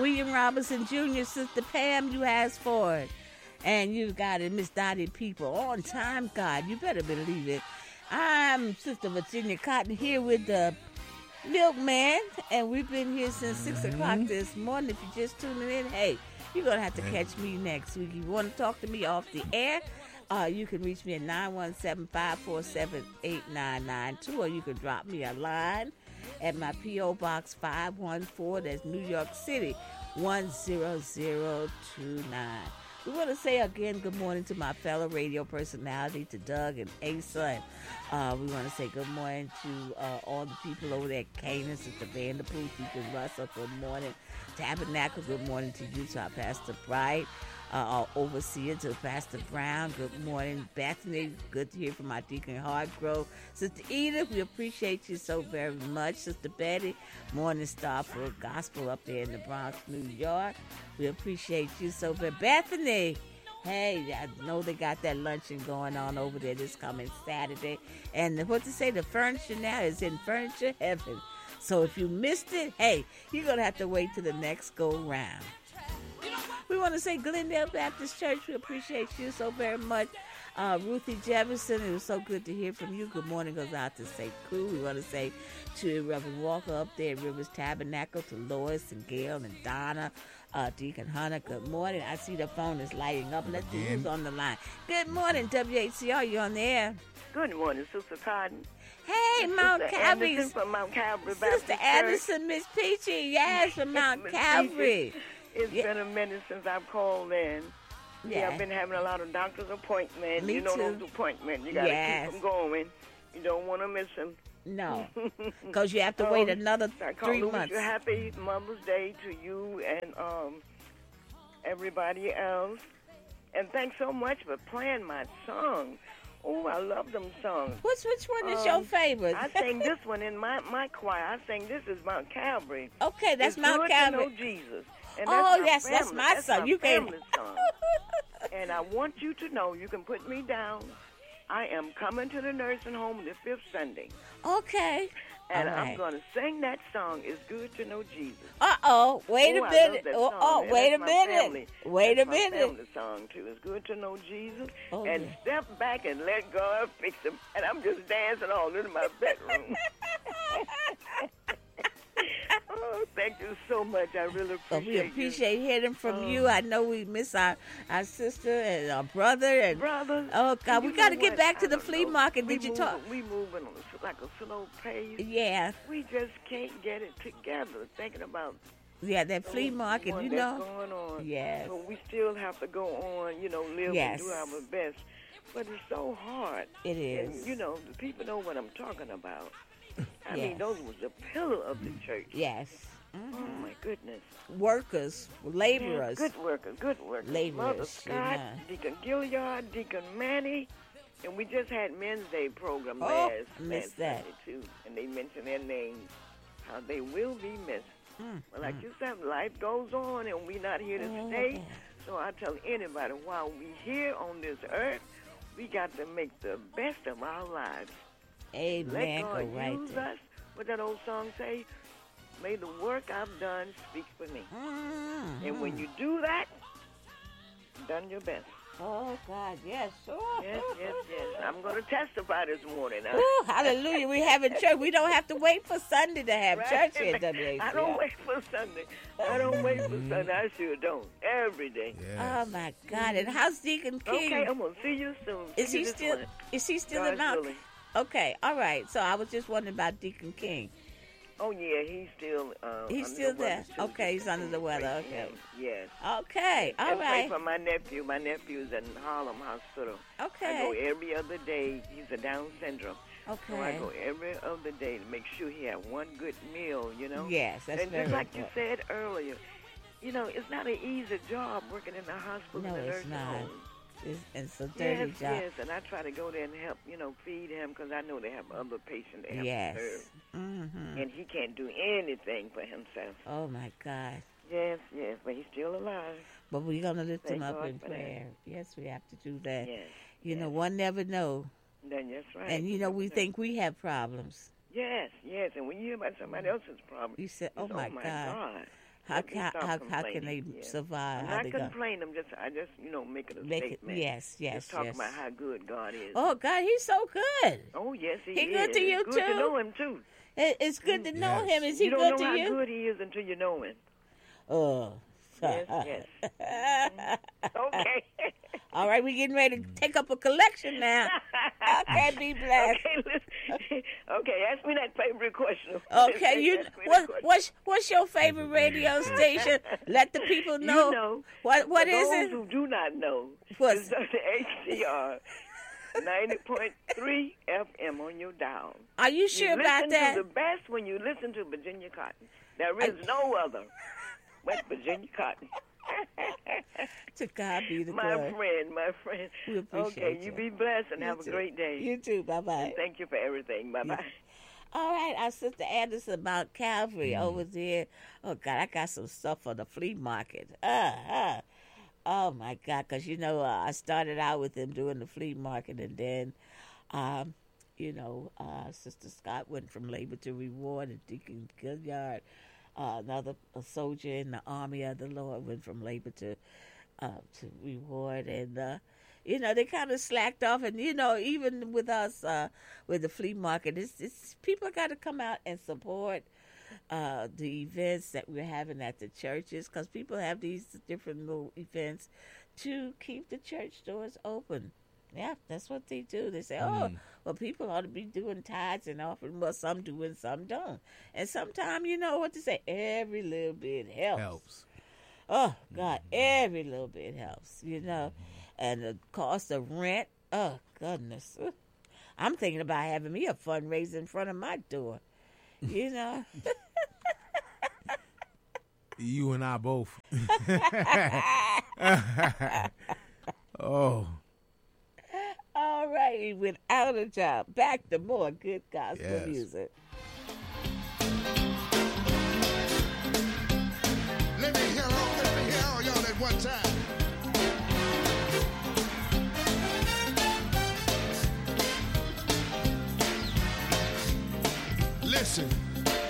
William Robinson Jr., Sister Pam, you asked for it. And you got it, Miss Dottie People. On time, God. You better believe it. I'm Sister Virginia Cotton here with the Milkman, and we've been here since 6 o'clock this morning. If you're just tuning in, hey, you're going to have to catch me next week. If you want to talk to me off the air, you can reach me at 917-547-8992, or you can drop me a line at my P.O. Box 514, that's New York City, 10029. We want to say again good morning to my fellow radio personality, to Doug and Asa. And we want to say good morning to all the people over there at Canaan, Sister Vanderpool, Deacon Russell, good morning. Tabernacle, good morning to you, to our Pastor Bright, our overseer, to Pastor Brown, good morning. Bethany, good to hear from our Deacon Hardgrove. Sister Edith, we appreciate you so very much. Sister Betty, Morning Star for Gospel up there in the Bronx, New York. We appreciate you so very. Bethany, hey, I know they got that luncheon going on over there this coming Saturday. And what to say, the furniture now is in furniture heaven. So if you missed it, hey, you're going to have to wait till the next go round. We want to say Glendale Baptist Church, we appreciate you so very much. Ruthie Jefferson, it was so good to hear from you. Good morning goes out to St. Crew. We want to say to Reverend Walker up there at Rivers Tabernacle, to Lois and Gail and Donna, Deacon Hunter, good morning. I see the phone is lighting up. Let's see who's on the line. Good morning, WHCR, you on the air? Good morning, Sister Cotton. Hey, Mount Calvary. Anderson from Mount Calvary Baptist Sister Anderson, Miss Peachy, yes, from Mount Calvary. It's been a minute since I've called in. Yeah, I've been having a lot of doctor's appointments. Me you know too. those appointments. You got to keep them going. You don't want to miss them. No, because you have to wait another 3 months. Happy Mother's Day to you and everybody else. And thanks so much for playing my songs. Oh, I love them songs. Which one is your favorite? I sang this one in my choir. I sang This Is Mount Calvary. Okay, that's it's Mount good Calvary. To know Jesus. And that's my song. You can. Song. And I want you to know you can put me down. I am coming to the nursing home the 5th Sunday. Okay. And I'm going to sing that song, It's Good to Know Jesus. Wait a minute. Wait a minute. Family. Wait a That's minute. My family song, too. It's good to know Jesus. And step back and let God fix him. And I'm just dancing all in my bedroom. Oh, thank you so much. I really appreciate We appreciate hearing from you. I know we miss our sister and our brother. And brothers. Oh, God, we got to get back to the flea market. Did you talk? We moving on like a slow pace. Yeah. We just can't get it together. Thinking about that flea market, you know. Going on. Yes. So we still have to go on, live and do our best. But it's so hard. It is. And, the people know what I'm talking about. I mean, those was the pillar of the church. Yes. Mm-hmm. Oh, my goodness. Workers, laborers. Yeah, good workers. Laborers. Mother Scott, Deacon Gilliard, Deacon Manny. And we just had Men's Day program last Sunday, too. And they mentioned their names, how they will be missed. Well, like you said, life goes on, and we're not here to stay. So I tell anybody, while we're here on this earth, we got to make the best of our lives. Amen. Let God use us. What that old song say? May the work I've done speak for me. And when you do that, you've done your best. Oh, God, yes. Yes. I'm going to testify this morning. Ooh, hallelujah. We having church. We don't have to wait for Sunday to have church here at WHCR. I don't wait for Sunday. I sure don't. Every day. Yes. Oh, my God. And how's Deacon King? Okay, I'm going to see you soon. Is he still in Mount? Okay, all right. So I was just wondering about Deacon King. Oh, yeah, he's still there. Okay, he's under the weather. Okay. Yes. Okay, all right. And for my nephew. My nephew's in Harlem Hospital. Okay. I go every other day. He's a Down syndrome. Okay. So I go every other day to make sure he has one good meal, Yes, that's and very just like important. you said earlier, it's not an easy job working in the hospital. No, and the it's nursing not. home. It's a dirty job. Yes, and I try to go there and help, feed him because I know they have other patients they have to serve. Mm-hmm. And he can't do anything for himself. Oh, my God. Yes, but he's still alive. But we're going to lift him up in prayer. Yes, we have to do that. Yes. One never know. That's right. And, we think we have problems. Yes, and when you hear about somebody else's problem, you said, oh, my God. How can they survive? I'm not complaining. I just making a statement. Yes. Just talking about how good God is. Oh, God, He's so good. Oh, yes, He is. He good to you, it's too? good to know Him, too. It's good to know Him. Is He good to you? You don't know how good He is until you know Him. Oh. Yes. Okay. All right, we're getting ready to take up a collection now. Okay, be blessed. Okay, ask me that favorite question. Okay, what's your favorite radio station? Let the people know. You know. What is it? Those who do not know, it's HCR 90.3 FM on your dial. Are you sure about that? You listen to the best when you listen to Virginia Cotton. There is no other but Virginia Cotton. To God be the glory. My friend. We appreciate you be blessed and have a great day. You too. Bye-bye. And thank you for everything. Bye-bye. All right, our sister Anderson about Calvary over there. Oh, God, I got some stuff for the flea market. Oh, my God, because, I started out with them doing the flea market, and then, Sister Scott went from labor to reward, and Deacon Gilliard, another soldier in the army of the Lord, went from labor to reward, and they kind of slacked off, and even with us with the flea market, it's people got to come out and support the events that we're having at the churches, because people have these different little events to keep the church doors open. Yeah, that's what they do. They say, well, people ought to be doing tithes and offering. Well, some do and some don't. And sometimes, you know what to say, every little bit helps. Oh, God, every little bit helps, And the cost of rent, oh, goodness. I'm thinking about having me a fundraiser in front of my door, You and I both. Oh. All right, without a job. Back to more good gospel music. Let me hear all y'all at one time. Listen.